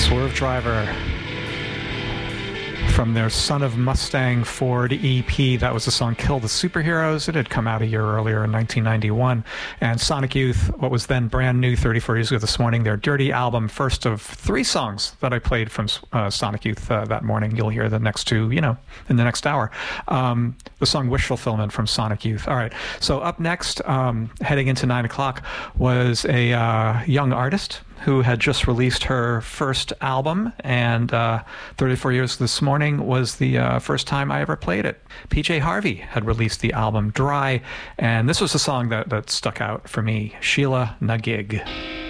Swerve Driver from their Son of Mustang Ford EP. That was the song Kill the Superheroes. It had come out a year earlier in 1991. And Sonic Youth, what was then brand new 34 years ago this morning, their Dirty album, first of 3 songs that I played from Sonic Youth that morning. You'll hear the next 2, in the next hour. The song Wish Fulfillment from Sonic Youth. All right, so up next, heading into 9 o'clock, was a young artist who had just released her first album, and 34 years this morning was the first time I ever played it. PJ Harvey had released the album Dry, and this was a song that stuck out for me, Sheila Na Gig.